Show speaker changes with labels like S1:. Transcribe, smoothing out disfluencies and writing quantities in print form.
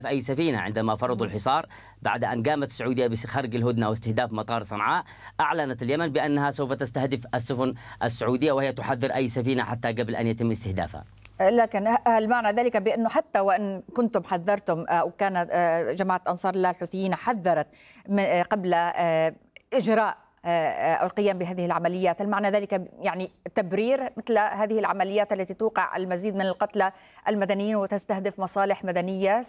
S1: أي سفينة عندما فرضوا الحصار بعد أن قامت السعودية بخرق الهدنة واستهداف مطار صنعاء. أعلنت اليمن بأنها سوف تستهدف السفن السعودية وهي تحذر أي سفينة حتى قبل أن يتم استهدافها.
S2: لكن هل معنى ذلك بأنه حتى وأن كنتم حذرتم أو كانت جماعة أنصار الله الحوثيين حذرت قبل إجراء أو القيام بهذه العمليات، هل معنى ذلك يعني تبرير مثل هذه العمليات التي توقع المزيد من القتلى المدنيين وتستهدف مصالح مدنية